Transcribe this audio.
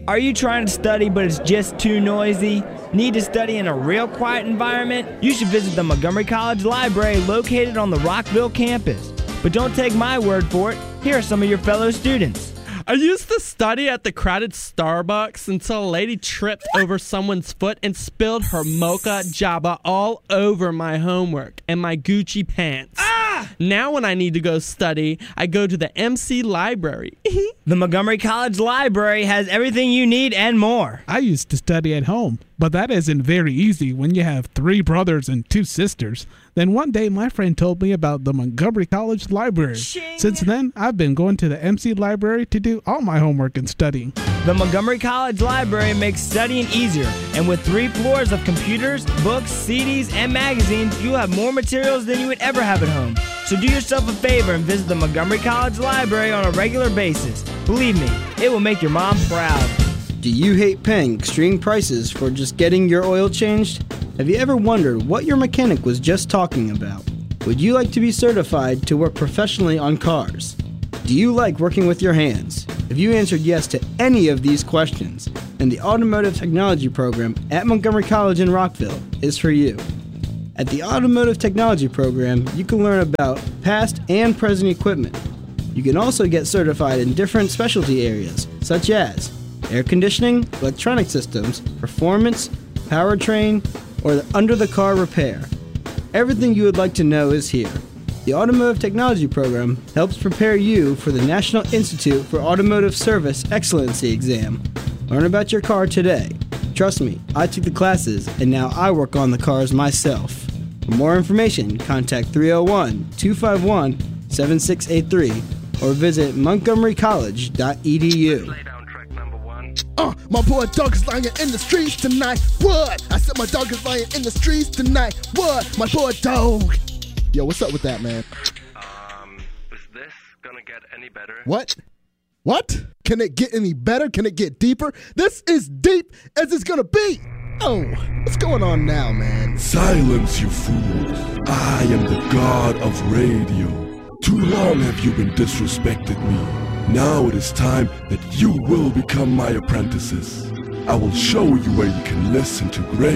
Are you trying to study but it's just too noisy? Need to study in a real quiet environment? You should visit the Montgomery College Library located on the Rockville campus. But don't take my word for it. Here are some of your fellow students. I used to study at the crowded Starbucks until a lady tripped over someone's foot and spilled her mocha java all over my homework and my Gucci pants. Now when I need to go study, I go to the MC Library. The Montgomery College Library has everything you need and more. I used to study at home, but that isn't very easy when you have 3 brothers and 2 sisters. Then one day my friend told me about the Montgomery College Library. Ching. Since then, I've been going to the MC Library to do all my homework and studying. The Montgomery College Library makes studying easier, and with 3 floors of computers, books, CDs, and magazines, you'll have more materials than you would ever have at home. So do yourself a favor and visit the Montgomery College Library on a regular basis. Believe me, it will make your mom proud. Do you hate paying extreme prices for just getting your oil changed? Have you ever wondered what your mechanic was just talking about? Would you like to be certified to work professionally on cars? Do you like working with your hands? If you answered yes to any of these questions, then the Automotive Technology program at Montgomery College in Rockville is for you. At the Automotive Technology program, you can learn about past and present equipment. You can also get certified in different specialty areas, such as air conditioning, electronic systems, performance, powertrain, or the under-the-car repair. Everything you would like to know is here. The Automotive Technology program helps prepare you for the National Institute for Automotive Service Excellency exam. Learn about your car today. Trust me, I took the classes, and now I work on the cars myself. For more information, contact 301-251-7683 or visit montgomerycollege.edu. My boy dog is lying in the streets tonight. What? I said my dog is lying in the streets tonight. What? My boy dog. Yo, what's up with that, man? Is this gonna get any better? What? What? Can it get any better? Can it get deeper? This is deep as it's gonna be. Oh, what's going on now, man? Silence, you fools. I am the god of radio. Too long have you been disrespected me. Now it is time that you will become my apprentices. I will show you where you can listen to great